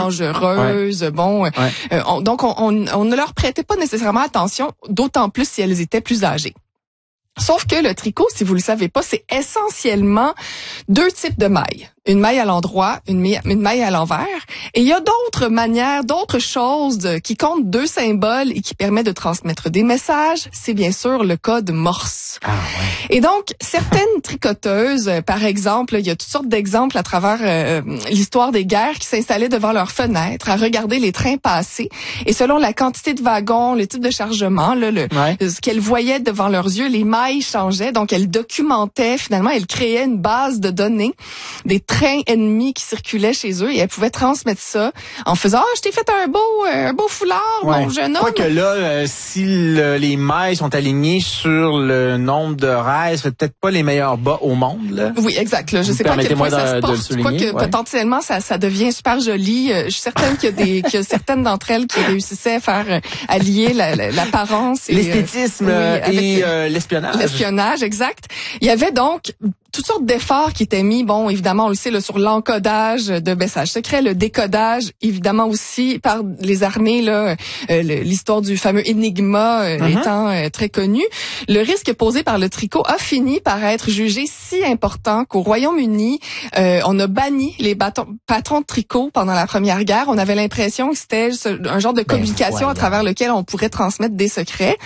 dangereuses. Bon, donc on ne leur prêtait pas nécessairement attention, d'autant plus si elles étaient plus âgées. Sauf que le tricot, si vous le savez pas, c'est essentiellement 2 types de mailles. Une maille à l'endroit, une maille à l'envers. Et il y a d'autres manières, d'autres choses qui comptent 2 symboles et qui permettent de transmettre des messages. C'est bien sûr le code Morse. Ah, ouais. Et donc, certaines tricoteuses, par exemple, il y a toutes sortes d'exemples à travers l'histoire des guerres qui s'installaient devant leurs fenêtres à regarder les trains passer. Et selon la quantité de wagons, le type de chargement, là, ce qu'elles voyaient devant leurs yeux, les mailles changeaient. Donc, elles documentaient, finalement, elles créaient une base de données des trains ennemis qui circulaient chez eux et elles pouvaient transmettre ça en faisant « je t'ai fait un beau foulard, mon jeune homme. » Quoique là, si les mailles sont alignées sur le nombre de raies, c'est peut-être pas les meilleurs bas au monde, là. Oui, exact. Là. Je sais pas à quel point ça se porte. Quoique potentiellement, ça devient super joli. Je suis certaine qu'il y a certaines d'entre elles qui réussissaient à faire allier l'apparence et l'esthétisme et l'espionnage. L'espionnage, exact. Il y avait donc toutes sortes d'efforts qui étaient mis, bon, évidemment, on le sait, là, sur l'encodage de messages secrets, le décodage, évidemment aussi par les armées, là, l'histoire du fameux Enigma étant très connue. Le risque posé par le tricot a fini par être jugé si important qu'au Royaume-Uni, on a banni les patrons de tricot pendant la Première Guerre. On avait l'impression que c'était un genre de communication à travers lequel on pourrait transmettre des secrets.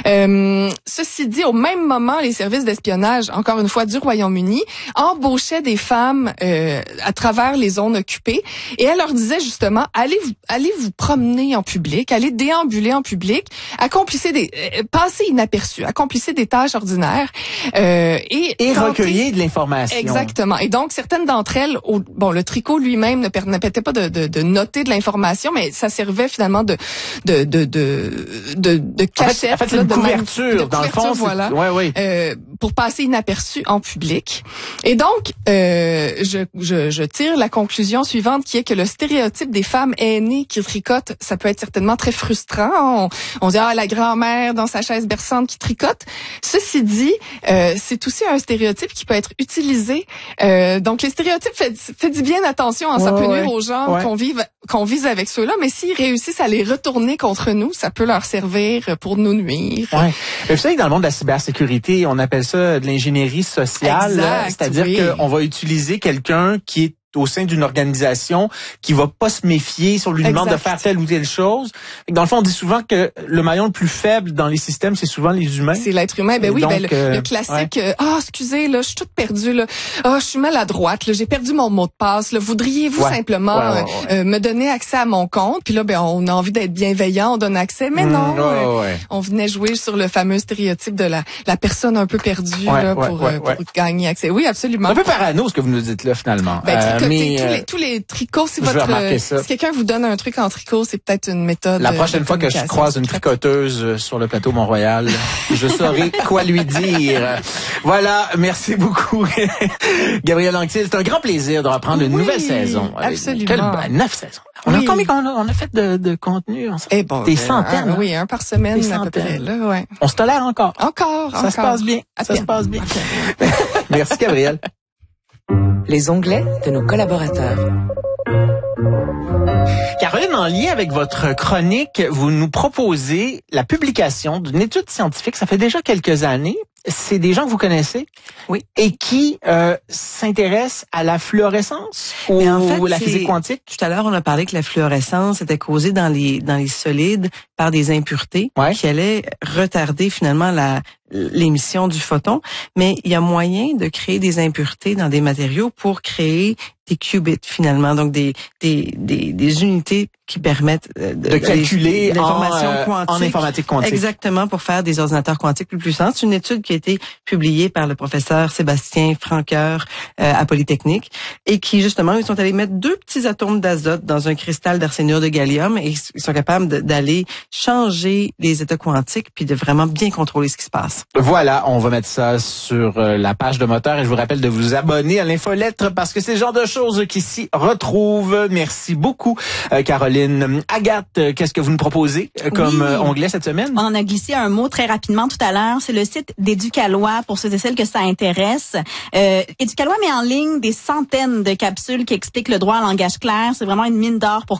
Ceci dit, au même moment, les services d'espionnage, encore une fois, du Royaume-Uni, embauchaient des femmes à travers les zones occupées et elle leur disait justement allez vous promener en public, allez déambuler en public, passez inaperçus, accomplissez des tâches ordinaires et recueillir de l'information. Exactement. Et donc certaines d'entre elles, le tricot lui-même ne permettait pas de noter de l'information, mais ça servait finalement de cachette, en fait, c'est une couverture dans le fond, voilà, pour passer inaperçu en public. Et donc, je tire la conclusion suivante qui est que le stéréotype des femmes aînées qui tricotent, ça peut être certainement très frustrant. On dit la grand-mère dans sa chaise berçante qui tricote. Ceci dit, c'est aussi un stéréotype qui peut être utilisé. Donc, les stéréotypes, faites bien attention, ça peut nuire aux gens qu'on vise avec ceux-là, mais s'ils réussissent à les retourner contre nous, ça peut leur servir pour nous nuire. Ouais. Vous savez que dans le monde de la cybersécurité, on appelle ça de l'ingénierie sociale. C'est-à-dire qu'on va utiliser quelqu'un qui est au sein d'une organisation qui va pas se méfier si on lui demande de faire telle ou telle chose. Dans le fond, on dit souvent que le maillon le plus faible dans les systèmes, c'est souvent les humains. C'est l'être humain. Ben oui, donc, le classique. Excusez, là, je suis toute perdue, là. Je suis maladroite, là. J'ai perdu mon mot de passe, là. Voudriez-vous simplement me donner accès à mon compte? Puis là, on a envie d'être bienveillant, on donne accès, mais non. On venait jouer sur le fameux stéréotype de la personne un peu perdue pour gagner accès. Oui, absolument. C'est un peu parano ce que vous nous dites là, finalement. Tous les tricots, si quelqu'un vous donne un truc en tricot, c'est peut-être une méthode. La prochaine fois que je croise une tricoteuse sur le plateau Mont-Royal, je saurai quoi lui dire. Voilà, merci beaucoup, Gabrielle Anctil. C'est un grand plaisir de reprendre une nouvelle saison. Absolument. 9 saisons. On a combien on a fait de contenu? Des centaines. Oui, un par semaine à peu près. Là, On se tolère encore. Ça se passe bien. Ça se passe bien. Merci, Gabrielle. Les onglets de nos collaborateurs. Caroline, en lien avec votre chronique, vous nous proposez la publication d'une étude scientifique. Ça fait déjà quelques années. C'est des gens que vous connaissez? Oui. Et qui s'intéressent à la fluorescence ou la physique quantique? Tout à l'heure, on a parlé que la fluorescence était causée dans les solides par des impuretés qui allaient retarder finalement l'émission du photon. Mais il y a moyen de créer des impuretés dans des matériaux pour créer des qubits finalement, donc des unités qui permettent de calculer l'information quantique en informatique quantique. Exactement, pour faire des ordinateurs quantiques plus puissants. C'est une étude qui a été publiée par le professeur Sébastien Franqueur à Polytechnique et qui justement, ils sont allés mettre 2 petits atomes d'azote dans un cristal d'arsénure de gallium et ils sont capables d'aller changer les états quantiques puis de vraiment bien contrôler ce qui se passe. Voilà, on va mettre ça sur la page de Moteur et je vous rappelle de vous abonner à l'infolettre parce que c'est le genre de choses qui s'y retrouvent. Merci beaucoup, Caroline. Agathe, qu'est-ce que vous nous proposez comme onglet cette semaine? On en a glissé un mot très rapidement tout à l'heure. C'est le site d'Éducalois pour ceux et celles que ça intéresse. Éducalois met en ligne des centaines de capsules qui expliquent le droit en langage clair. C'est vraiment une mine d'or pour